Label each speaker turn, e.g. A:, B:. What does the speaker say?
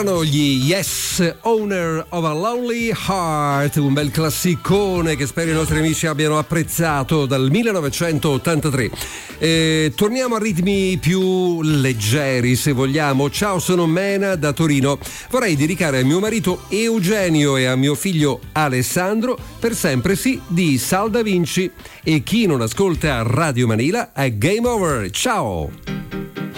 A: Erano gli Yes, Owner of a Lonely Heart, un bel classicone che spero i nostri amici abbiano apprezzato, dal 1983. Torniamo a ritmi più leggeri, se vogliamo. Ciao, sono Mena da Torino. Vorrei dedicare a mio marito Eugenio e a mio figlio Alessandro Per sempre sì di Sal Da Vinci. E chi non ascolta Radio Manila è Game Over. Ciao!